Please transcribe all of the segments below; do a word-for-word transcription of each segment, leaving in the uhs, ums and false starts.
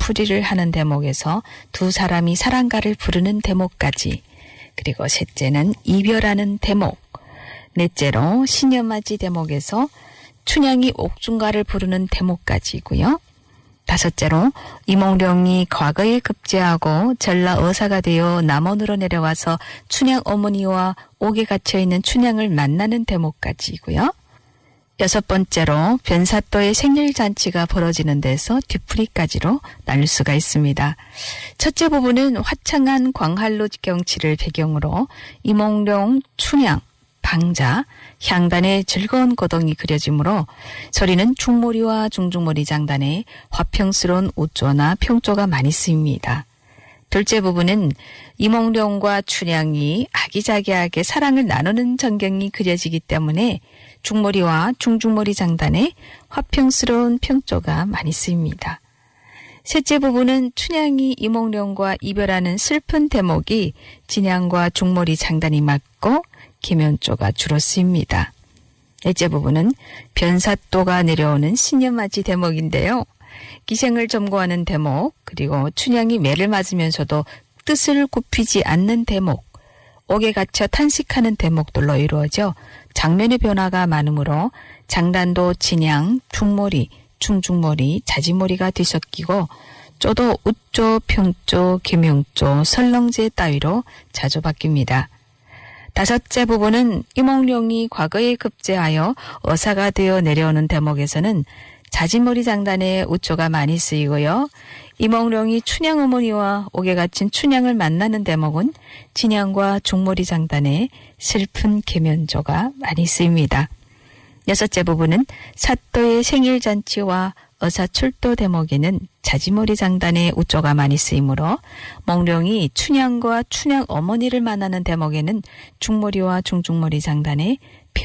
뒤풀이를 하는 대목에서 두 사람이 사랑가를 부르는 대목까지, 그리고 셋째는 이별하는 대목, 넷째로 신여맞이 대목에서 춘향이 옥중가를 부르는 대목까지고요. 다섯째로 이몽룡이 과거에 급제하고 전라 어사가 되어 남원으로 내려와서 춘향 어머니와 옥에 갇혀있는 춘향을 만나는 대목까지고요. 여섯 번째로 변사또의 생일잔치가 벌어지는 데서 뒤풀이까지로 나눌 수가 있습니다. 첫째 부분은 화창한 광활로 경치를 배경으로 이몽룡, 춘향, 방자, 향단의 즐거운 고동이 그려지므로 소리는 중모리와 중중모리 장단에 화평스러운 우조나 평조가 많이 쓰입니다. 둘째 부분은 이몽룡과 춘향이 아기자기하게 사랑을 나누는 전경이 그려지기 때문에 중모리와 중중모리 장단에 화평스러운 평조가 많이 쓰입니다. 셋째 부분은 춘향이 이몽룡과 이별하는 슬픈 대목이 진향과 중모리 장단이 맞고 계면조가 주로 쓰입니다. 넷째 부분은 변사또가 내려오는 신여맞이 대목인데요. 기생을 점거하는 대목, 그리고 춘향이 매를 맞으면서도 뜻을 굽히지 않는 대목, 옥에 갇혀 탄식하는 대목들로 이루어져 장면의 변화가 많으므로 장단도 진양, 중모리, 중중모리, 자지모리가 뒤섞이고 쪼도 우쪼, 평쪼, 계명쪼, 설렁제 따위로 자주 바뀝니다. 다섯째 부분은 이몽룡이 과거에 급제하여 어사가 되어 내려오는 대목에서는 자지모리 장단의 우쪼가 많이 쓰이고요. 이몽룡이 춘향 어머니와 옥에 갇힌 춘향을 만나는 대목은 진향과 중모리 장단의 슬픈 계면조가 많이 쓰입니다. 여섯째 부분은 사또의 생일잔치와 어사출도 대목에는 자지모리 장단의 우조가 많이 쓰이므로 몽룡이 춘향과 춘향 어머니를 만나는 대목에는 중모리와 중중모리 장단의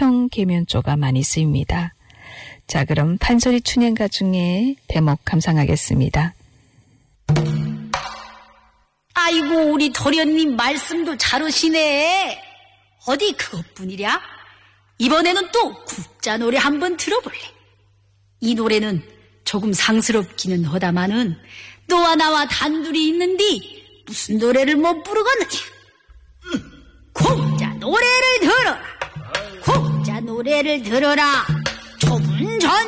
평계면조가 많이 쓰입니다. 자, 그럼 판소리 춘향가 중에 대목 감상하겠습니다. 아이고, 우리 도련님 말씀도 잘하시네. 어디 그것뿐이랴? 이번에는 또 국자 노래 한번 들어볼래. 이 노래는 조금 상스럽기는 하다마는 너와 나와 단둘이 있는디 무슨 노래를 못 부르겠느냐. 국자 노래를 들어라. 국자 노래를 들어라. 좁은 전